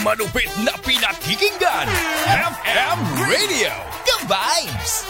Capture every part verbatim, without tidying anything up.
Manupit na pinakikinggan, F M Radio, ka-vibes!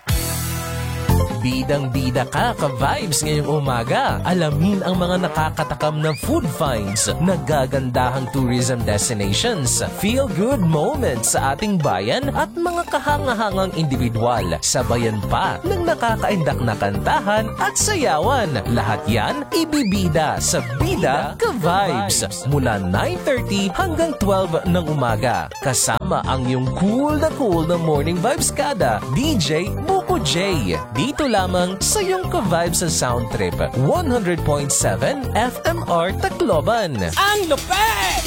Bidang-bida ka, ka-vibes ngayong umaga. Alamin ang mga nakakatakam na food finds, nagagandahang tourism destinations, feel-good moments sa ating bayan at mga kahangahangang individual. Sabayan pa ng nakakaindak na kantahan at sayawan. Lahat yan ibibida sa Bida Ka-Vibes mula nine thirty hanggang twelve ng umaga. Kasama ang iyong cool na cool na morning vibes kada, D J Buko J. Dito lamang sa iyong ka-vibes sa Sound Trip one hundred point seven F M R Tacloban. Ang lupet!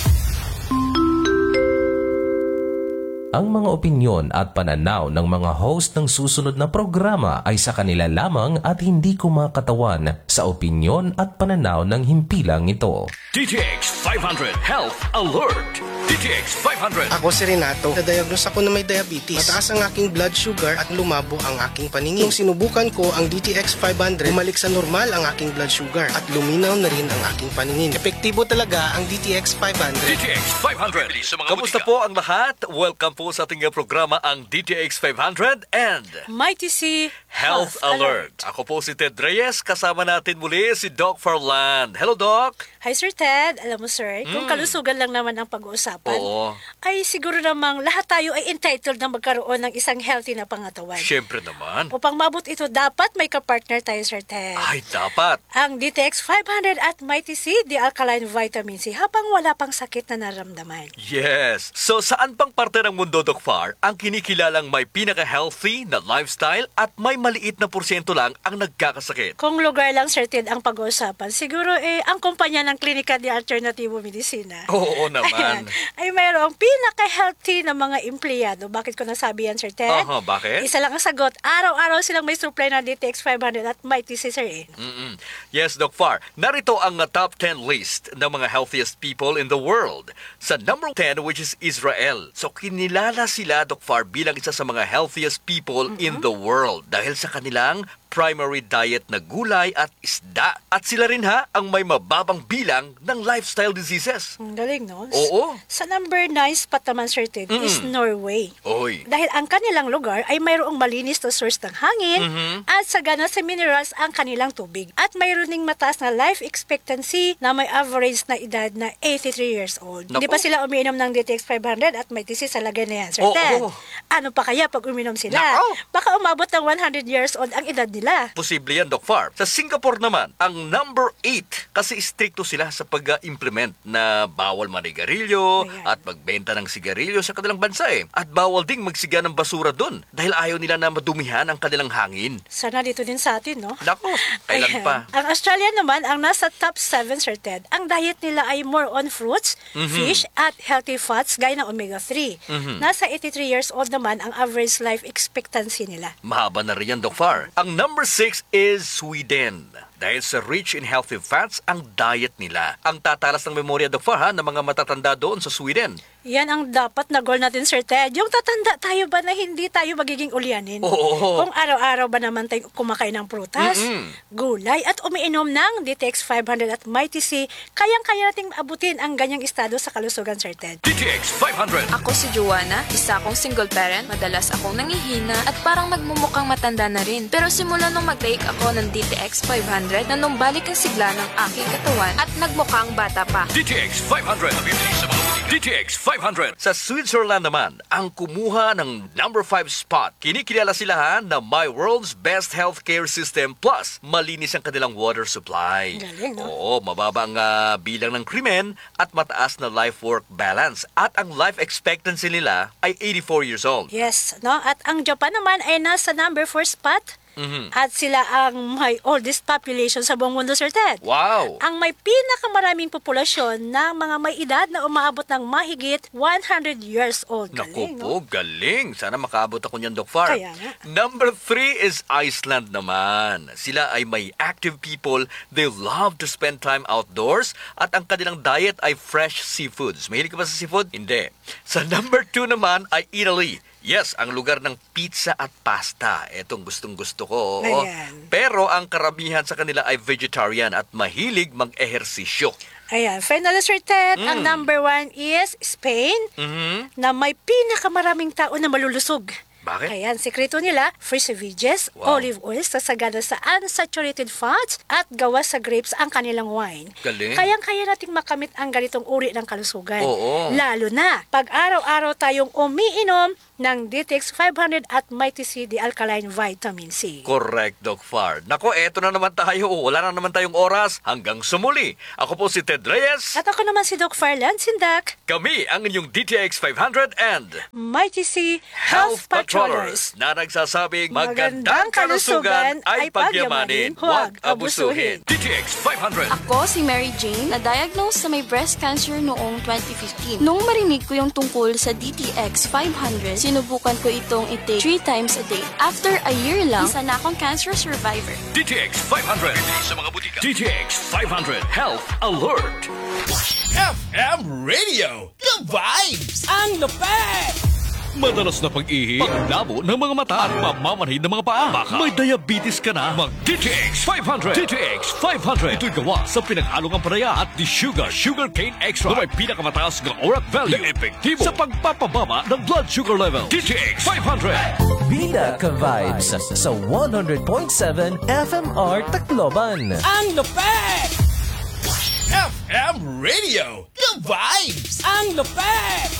Ang mga opinyon at pananaw ng mga host ng susunod na programa ay sa kanila lamang at hindi kumakatawan sa opinyon at pananaw ng himpilang ito. D T X five hundred Health Alert! D T X five hundred. Ako si Renato. Na-diagnose ako na may diabetes. Mataas ang aking blood sugar at lumabo ang aking paningin. Nung sinubukan ko ang D T X five hundred, bumalik sa normal ang aking blood sugar at luminaw na rin ang aking paningin. Epektibo talaga ang D T X five hundred. D T X five hundred. Kamusta po ang lahat? Welcome po sa ating programa ang D T X five hundred and Mighty C Health, Health Alert. Alert. Ako po si Ted Reyes. Kasama natin muli si Doc Farland. Hello, Doc. Hi, Sir Ted. Alam mo, sir, mm. kung kalusugan lang naman ang pag-uusapan, Oo. ay siguro namang lahat tayo ay entitled na magkaroon ng isang healthy na pangatawan. Siyempre naman. Upang mabot ito, dapat may kapartner tayo, Sir Ted. Ay, dapat. Ang D T X five hundred at Mighty C, the alkaline vitamin C, habang wala pang sakit na naramdaman. Yes. So, saan pang parte ng mundo, Doc Far, ang kinikilalang may pinaka-healthy na lifestyle at may maliit na porsyento lang ang nagkakasakit? Kung lugar lang, Sir Ted, ang pag-uusapan, siguro eh, ang kumpanya ng Klinika de Alternativo Medicina. Oo naman. Ayan, ay mayroong pinaka-healthy na mga empleyado. Bakit ko nasabi yan, Sir Ted? Aha, bakit? Isa lang ang sagot. Araw-araw silang may supply ng D T X five hundred at Mighty C, Sir. Eh. Mm-mm. Yes, Doc Far. Narito ang uh, top ten list ng mga healthiest people in the world. Sa number ten, which is Israel. So, kinilala sila, Doc Far, bilang isa sa mga healthiest people mm-hmm. in the world dahil sa kanilang primary diet na gulay at isda. At sila rin ha, ang may mababang bilang ng lifestyle diseases. Ang galing, no? Oo. Sa number nine spot naman, Sir Ted, mm-hmm. is Norway. Oy. Dahil ang kanilang lugar ay mayroong malinis na source ng hangin mm-hmm. at sagana sa minerals ang kanilang tubig. At mayroon ding mataas na life expectancy na may average na edad na eighty-three years old. Naku. Hindi pa sila umiinom ng D T X five hundred at may disease sa lagay na yan, Sir oh, Ted. Oh. Ano pa kaya pag uminom sila? Naku. Baka umabot ng one hundred years old ang edad nila. Posible yan, Doc Far. Sa Singapore naman, ang number eight, kasi stricto sila sa pag-implement na bawal manigarilyo Ayan. at magbenta ng sigarilyo sa kanilang bansa eh. At bawal ding magsiga ng basura dun dahil ayaw nila na madumihan ang kanilang hangin. Sana dito din sa atin, no? Naku, kailan Ayan. pa? Ang Australia naman, ang nasa top seven, Sir Ted, ang diet nila ay more on fruits, mm-hmm. fish, at healthy fats gaya ng omega three. Mm-hmm. Nasa eighty-three years old naman ang average life expectancy nila. Mahaba na rin yan, Doc Far. Ang number six is Sweden. Dahil sa rich in healthy fats ang diet nila. Ang tatalas ng memorya, Doc Far, ha, ng mga matatanda doon sa Sweden. Yan ang dapat na goal natin, Sir Ted. Yung tatanda tayo ba na hindi tayo magiging ulyanin? Oo. Kung araw-araw ba naman tayo kumakain ng prutas, Mm-mm. gulay, at umiinom ng D T X five hundred at Mighty C, kayang-kaya nating abutin ang ganyang estado sa kalusugan, Sir Ted. D T X five hundred. Ako si Joanna, isa akong single parent, madalas akong nangihina at parang nagmumukhang matanda na rin. Pero simula nung mag-take ako ng D T X five hundred, nanumbalik ang sigla ng aking katawan at nagmukhang bata pa. D T X five hundred. D T X five hundred. Sa Switzerland naman, ang kumuha ng number five spot. Kinikilala sila ha na My World's Best Healthcare System Plus malinis ang kanilang water supply. Galing, no? Oo, mababa ang uh, bilang ng krimen at mataas na life-work balance. At ang life expectancy nila ay eighty-four years old. Yes, no? At ang Japan naman ay nasa number four spot. Mm-hmm. At sila ang may oldest population sa buong mundo, Sir Ted. Wow! Ang may pinakamaraming populasyon ng mga may edad na umaabot ng mahigit one hundred years old. Naku Galing, po, no? galing. Sana makaabot ako niyan, Doc Far. Kaya nga. Number three is Iceland naman. Sila ay may active people. They love to spend time outdoors. At ang kanilang diet ay fresh seafoods. Mahilig ka ba sa seafood? Hindi. Sa number two naman ay Italy. Yes, ang lugar ng pizza at pasta. Etong gustong-gusto ko. Oo. Ayan. Pero ang karamihan sa kanila ay vegetarian at mahilig mag-ehersisyo. Ayan, finalist rated, ang number one is Spain, na may pinakamaraming tao na malulusog. Bakit? Ayan, sekreto nila, fresh veggies, Wow. olive oil, sasagana sa unsaturated fats, at gawa sa grapes ang kanilang wine. Galing. Kayang-kaya nating makamit ang ganitong uri ng kalusugan. Oo. Lalo na, pag araw-araw tayong umiinom ng D T X five hundred at Mighty C D Alkaline Vitamin C. Correct, Doc Far. Nako, eto na naman tayo. Wala na naman tayong oras. Hanggang sumuli. Ako po si Ted Reyes. At ako naman si Doc Farland Sindak, Kami ang inyong D T X five hundred and Mighty C Health Health Patrollers Patrollers. na nagsasabing Magandang magandang kalusugan ay pagyamanin, huwag huwag abusuhin. D T X five hundred. Ako si Mary Jane, na-diagnose na may breast cancer noong twenty fifteen. Nung marinig ko yung tungkol sa D T X five hundred, sinubukan ko itong i-take three times a day. After a year lang, isa na akong cancer survivor. D T X five hundred. Sa mga butika. D T X five hundred Health Alert. F M Radio, the vibes, ang lapet! Madalas na pag-ihi, paglabo ng mga mata at pamamanhid ng mga paa. Baka may diabetes ka na, mag-D T X five hundred. D T X five hundred. Ito'y gawa sa pinag-along ampalaya at di sugar, sugar cane extra na may pinakamataas ng O R A C value na epektibo sa pagpapababa ng blood sugar level. D T X five hundred. Bida ka-vibes sa one hundred point seven F M R Tacloban. Ang lapet! F M Radio, the vibes, ang lapet!